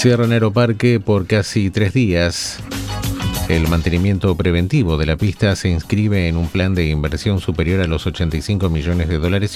Cierran Aeroparque por casi 3 días. El mantenimiento preventivo de la pista se inscribe en un plan de inversión superior a los $85 millones